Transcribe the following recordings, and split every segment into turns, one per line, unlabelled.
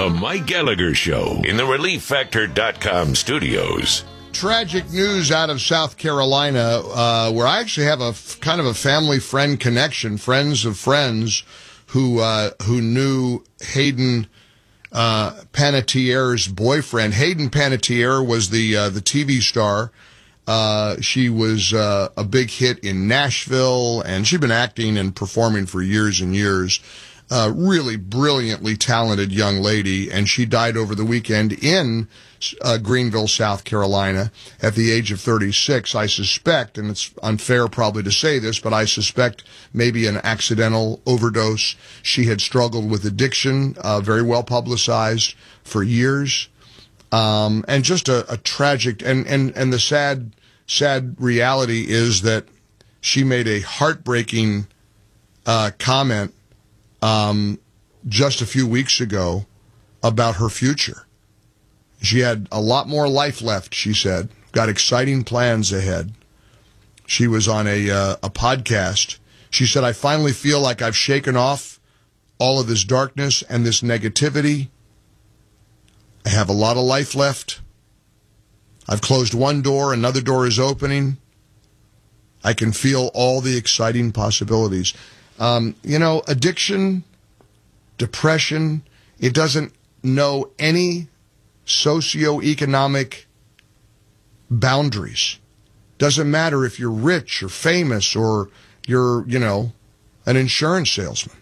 The Mike Gallagher Show in the ReliefFactor.com studios.
Tragic news out of South Carolina, where I actually have a kind of a family friend connection, friends of friends who knew Hayden Panettiere's boyfriend. Hayden Panettiere was the TV star. She was a big hit in Nashville, and she'd been acting and performing for years and years. Really brilliantly talented young lady, and she died over the weekend in Greenville, South Carolina, at the age of 36. I suspect, and it's unfair probably to say this, but I suspect maybe an accidental overdose. She had struggled with addiction, very well publicized for years, and just a tragic, and the sad reality is that she made a heartbreaking comment just a few weeks ago about her future. She had a lot more life left, she said. Got exciting plans ahead. She was on a podcast. She said, I finally feel like I've shaken off all of this darkness and this negativity. I have a lot of life left. I've closed one door, another door is opening. I can feel all the exciting possibilities. Addiction, depression, it doesn't know any socioeconomic boundaries. Doesn't matter if you're rich or famous or you're, an insurance salesman.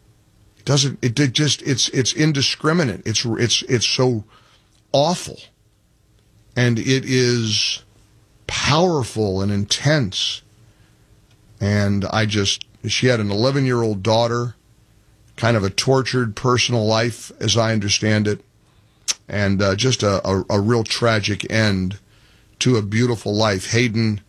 It's indiscriminate. It's so awful. And it is powerful and intense. And she had an 11-year-old daughter, kind of a tortured personal life, as I understand it, and just a real tragic end to a beautiful life. Hayden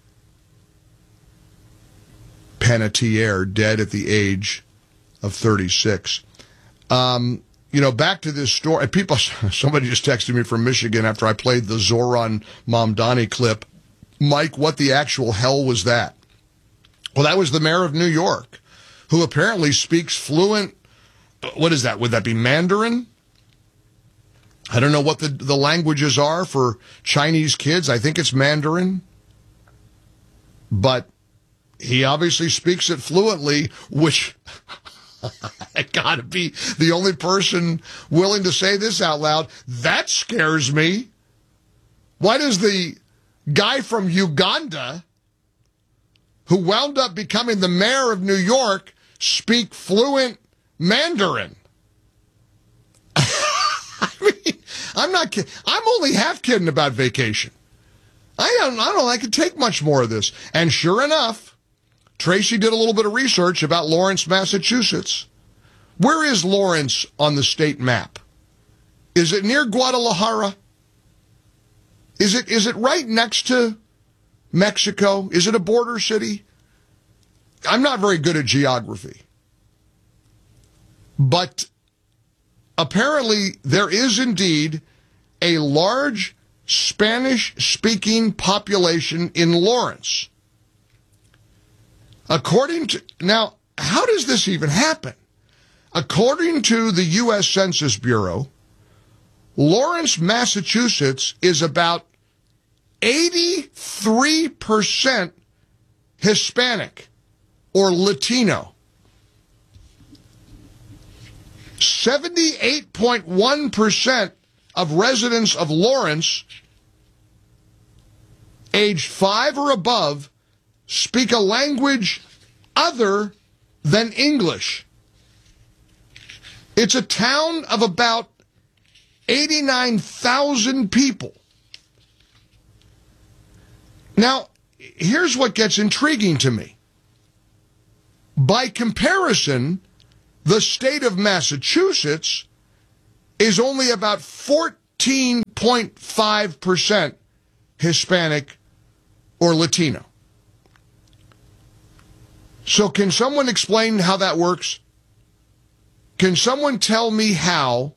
Panettiere, dead at the age of 36. Back to this story. Somebody just texted me from Michigan after I played the Zoran Mamdani clip. Mike, what the actual hell was that? Well, that was the mayor of New York, who apparently speaks fluent, what is that? Would that be Mandarin? I don't know what the languages are for Chinese kids. I think it's Mandarin. But he obviously speaks it fluently, which I gotta be the only person willing to say this out loud. That scares me. Why does the guy from Uganda, who wound up becoming the mayor of New York, speak fluent Mandarin? I mean, I'm not kidding. I'm only half kidding about vacation. I don't know. I could take much more of this. And sure enough, Tracy did a little bit of research about Lawrence, Massachusetts. Where is Lawrence on the state map? Is it near Guadalajara? Is it right next to Mexico? Is it a border city? I'm not very good at geography. But apparently there is indeed a large Spanish-speaking population in Lawrence. Now, how does this even happen? According to the U.S. Census Bureau, Lawrence, Massachusetts is about 83% Hispanic or Latino. 78.1% of residents of Lawrence, aged 5 or above, speak a language other than English. It's a town of about 89,000 people. Now, here's what gets intriguing to me. By comparison, the state of Massachusetts is only about 14.5% Hispanic or Latino. So can someone explain how that works? Can someone tell me how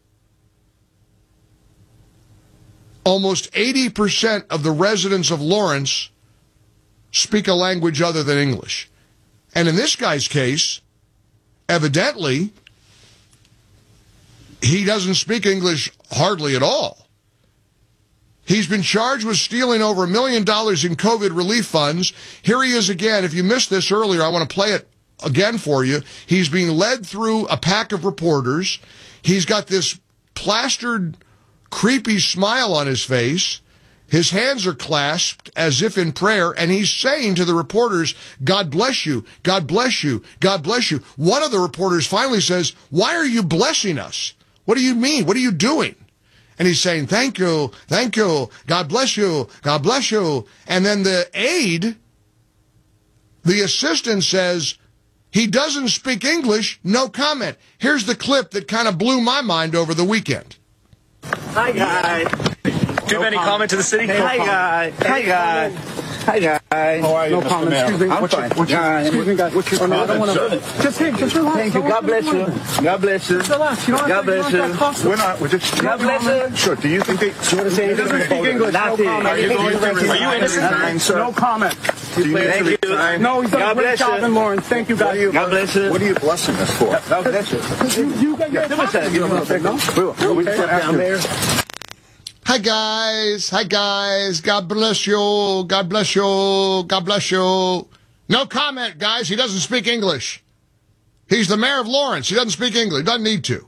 almost 80% of the residents of Lawrence speak a language other than English? And in this guy's case, evidently, he doesn't speak English hardly at all. He's been charged with stealing over $1 million in COVID relief funds. Here he is again. If you missed this earlier, I want to play it again for you. He's being led through a pack of reporters. He's got this plastered, creepy smile on his face. His hands are clasped as if in prayer, and he's saying to the reporters, God bless you, God bless you, God bless you. One of the reporters finally says, why are you blessing us? What do you mean? What are you doing? And he's saying, thank you, God bless you, God bless you. And then the aide, the assistant says, he doesn't speak English, no comment. Here's the clip that kind of blew my mind over the weekend.
Hi, guys.
Do you have any comment to the city?
Hi, guys. Hi, guys. Hi, guys.
How are you,
no
Mr.
comment.
Mayor?
Excuse me.
I'm fine.
Excuse me, guys. What's your comment? I don't want to. Just relax. Thank you. God bless you. God bless you.
Relax. You don't
God bless you.
We're not. We're just.
God bless you.
Sure. Do you think they?
You want to say
He doesn't speak English.
No comment.
Are you innocent? Sir.
No comment.
Do you
Thank
need to
you.
resign?
No, he's done a great job in Lawrence. Thank you, guys. God bless you.
What are you blessing us for?
God bless you. You got your comment.
Give us a second. We just
down there.
Hi, guys. Hi, guys. God bless you. God bless you. God bless you. No comment, guys. He doesn't speak English. He's the mayor of Lawrence. He doesn't speak English. Doesn't need to.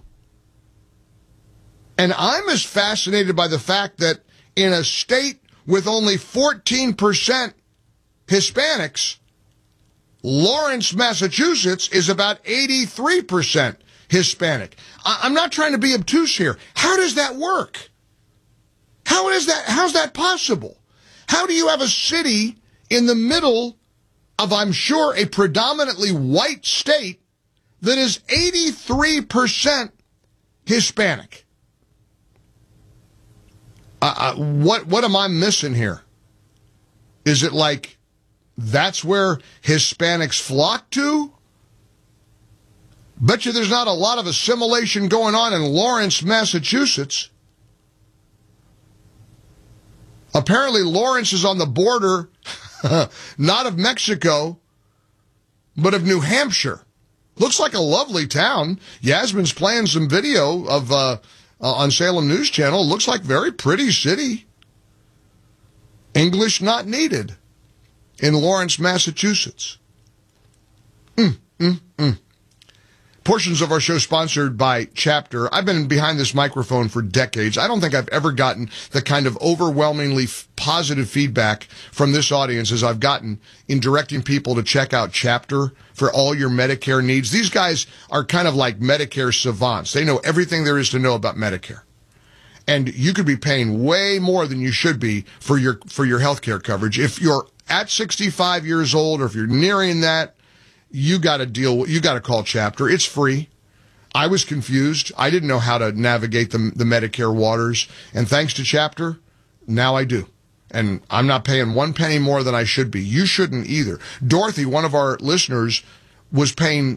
And I'm as fascinated by the fact that in a state with only 14% Hispanics, Lawrence, Massachusetts is about 83% Hispanic. I'm not trying to be obtuse here. How does that work? How's that possible? How do you have a city in the middle of, I'm sure, a predominantly white state that is 83% Hispanic? What am I missing here? Is it like that's where Hispanics flock to? Bet you there's not a lot of assimilation going on in Lawrence, Massachusetts. Apparently, Lawrence is on the border, not of Mexico, but of New Hampshire. Looks like a lovely town. Yasmin's playing some video of on Salem News Channel. Looks like very pretty city. English not needed in Lawrence, Massachusetts. Portions of our show sponsored by Chapter. I've been behind this microphone for decades. I don't think I've ever gotten the kind of overwhelmingly positive feedback from this audience as I've gotten in directing people to check out Chapter for all your Medicare needs. These guys are kind of like Medicare savants. They know everything there is to know about Medicare. And you could be paying way more than you should be for your health care coverage. If you're at 65 years old or if you're nearing that, you got to call Chapter. It's free. I was confused. I didn't know how to navigate the Medicare waters. And thanks to Chapter, now I do. And I'm not paying one penny more than I should be. You shouldn't either. Dorothy, one of our listeners, was paying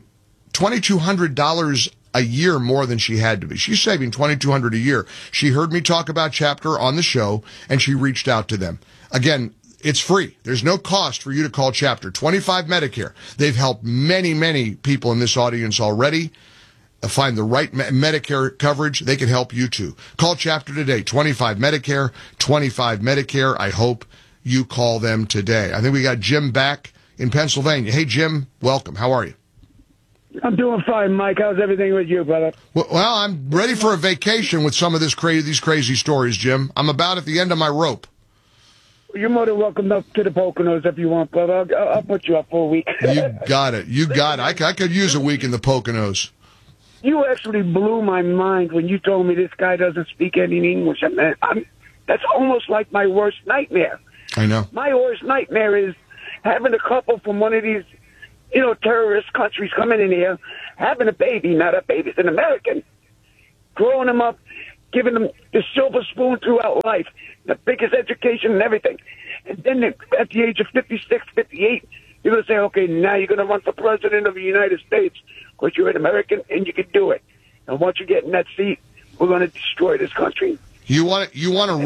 $2,200 a year more than she had to be. She's saving $2,200 a year. She heard me talk about Chapter on the show, and she reached out to them. Again, it's free. There's no cost for you to call Chapter. 25 Medicare. They've helped many, many people in this audience already find the right Medicare coverage. They can help you too. Call Chapter today. 25 Medicare. 25 Medicare. I hope you call them today. I think we got Jim back in Pennsylvania. Hey, Jim, welcome. How are you?
I'm doing fine, Mike. How's everything with you, brother?
Well, I'm ready for a vacation with some of these crazy stories, Jim. I'm about at the end of my rope.
You're more than welcome up to the Poconos if you want, brother. I'll put you up for a week.
You got it. You got it. I could use a week in the Poconos.
You actually blew my mind when you told me this guy doesn't speak any English. That's almost like my worst nightmare.
I know.
My worst nightmare is having a couple from one of these, terrorist countries coming in here, having a baby, not a baby, it's an American, growing them up, giving them the silver spoon throughout life, the biggest education and everything. And then at the age of 56, 58, you're going to say, okay, now you're going to run for president of the United States because you're an American and you can do it. And once you get in that seat, we're going to destroy this country.
You want to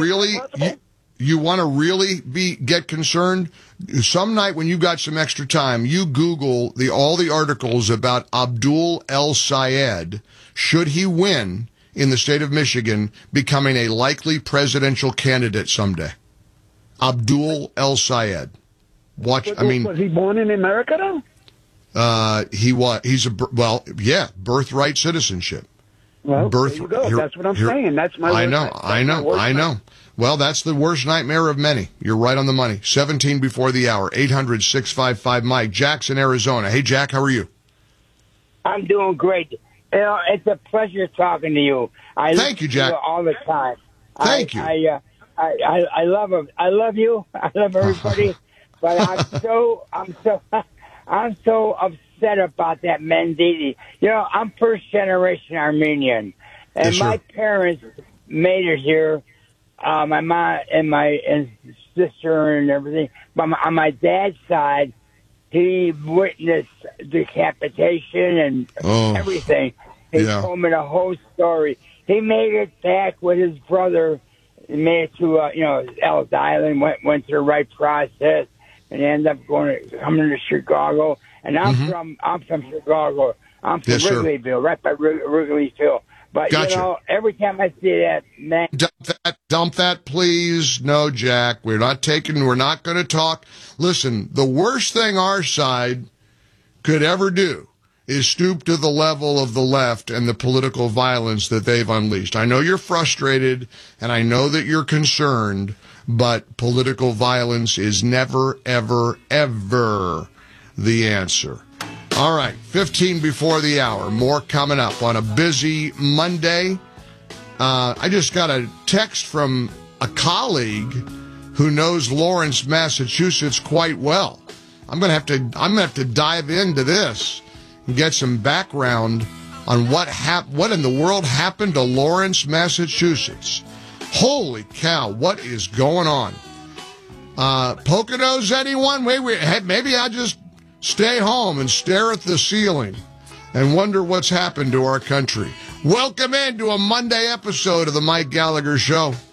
really get concerned? Some night when you got some extra time, you Google all the articles about Abdul El Sayed. Should he win, in the state of Michigan becoming a likely presidential candidate someday. Abdul El Sayed. Was
he born in America, though?
Birthright citizenship.
Well, there you go. That's what I'm saying. That's my.
I know. Well, that's the worst nightmare of many. You're right on the money. 17 before the hour. 800-655-Mike. Jack's in Arizona. Hey, Jack, how are you?
I'm doing great. You know, it's a pleasure talking to you.
Thank you, Jack.
All the time.
Thank you.
I love him. I love you. I love everybody. But I'm so upset about that Menzies. You know, I'm first generation Armenian, and my parents made it here. My mom and my sister and everything. But on my dad's side, he witnessed decapitation and everything. He told me the whole story. He made it back with his brother. He made it to Ellis Island. Went through the right process, and ended up coming to Chicago. And I'm from Chicago. I'm from Wrigleyville, right by Wrigleyville. But, every time I see that, man.
Dump that, please. No, Jack. We're not going to talk. Listen, the worst thing our side could ever do is stoop to the level of the left and the political violence that they've unleashed. I know you're frustrated, and I know that you're concerned, but political violence is never, ever, ever the answer. All right, 15 before the hour. More coming up on a busy Monday. I just got a text from a colleague who knows Lawrence, Massachusetts quite well. I'm gonna have to dive into this and get some background on what in the world happened to Lawrence, Massachusetts. Holy cow, what is going on? Poconos, anyone? Maybe I just stay home and stare at the ceiling and wonder what's happened to our country. Welcome into a Monday episode of the Mike Gallagher Show.